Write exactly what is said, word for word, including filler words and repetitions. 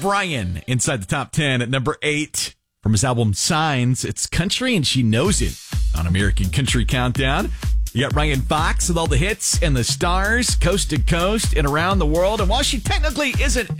O'Brien inside the top ten at number eight. From his album Signs, it's Country and She Knows It on American Country Countdown. You got Ryan Fox with all the hits and the stars, coast to coast and around the world. And while she technically isn't